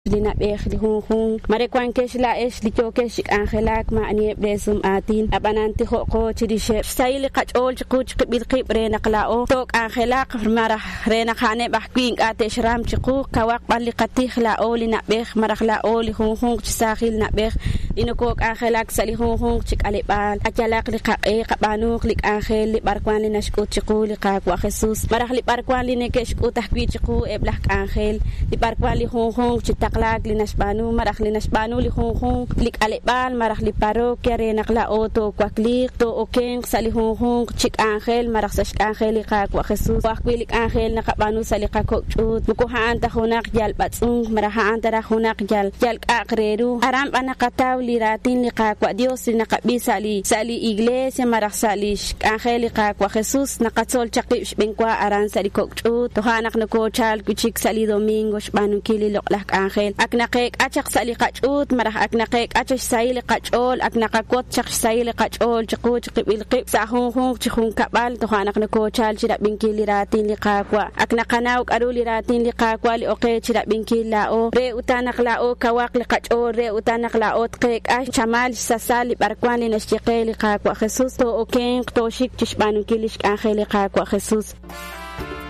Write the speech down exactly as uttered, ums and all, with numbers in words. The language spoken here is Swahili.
Lina beh li hung hung mare kwan kesh la esh li choke shik angelak ma ani blesum atin abananti ho ko chidi she sayli qachol chiquch qibil qib rena qlao tok angelak marah rena khane bah kwing ate shram chiqu kawaq bali qati khlao lina beh marah la oli hung hung chisakhil na beh ino kok angelak sali hung hung chik alibal achalak li qaqe qabanu li angel li barkwan li nashku chiqu li qaq wa jesus marah li barkwan li nekesh ku tahkwi chiqu eblah angel li barkwan li hung hung lag linasbanu marah linasbanu li hung hung lik alibal marah li parokya renak la oto kwaklik to okeng sali hung hung chik angel marah sa angel li qaq wa jesus wa kwilik angel nakabanu sali qakok chut muko haan ta hunak jal batsung marah haan ta hunak jal jal aqreru aram anaqataw li ratin li qaq wa dios nakabi sali sali iglesia marah sali angel li qaq wa jesus nakatsol chaqib benkwa aran sali kok chut to hanak nako chal kuchik sali domingo shbanu kili loklak angel aknaqek achaq sali qachut marah aknaqek achaq sayli qachol aknaqakot chaq sayli qachol chiqu chiqibil qib sahun hung chikhun kabal to hanak nako chal chira binkili ratin li qaqwa aknaqanaw aruli ratin li qaqwa li oqe chira binkil lao re utanak lao kawaq li qachol re utanak lao tqek ash chamal sasali barkwan li nashtiqe li qaqwa jesus to oken to shik chishbanu kilish angel li qaqwa jesus